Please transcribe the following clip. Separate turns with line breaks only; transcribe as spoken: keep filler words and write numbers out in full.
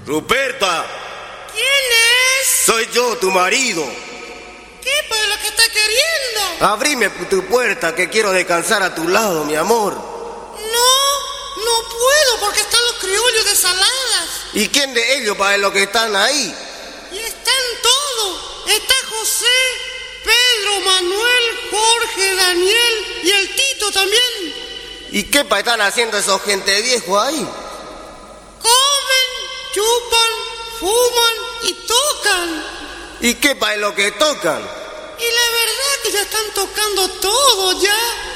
Ruperta.
¿Quién es?
Soy yo, tu marido.
¿Qué pues lo que está queriendo?
Abrime tu puerta, que quiero descansar a tu lado, mi amor.
No, no puedo porque están los criollos de Saladas.
¿Y quién de ellos para los que están ahí?
Y están todos. Está José, Pedro, Manuel, Jorge, Daniel y el Tito también.
¿Y qué pa están haciendo esos gente viejos ahí?
Comen, chupan, fuman y tocan.
¿Y qué pa es lo que tocan?
Y la verdad que ya están tocando todo ya.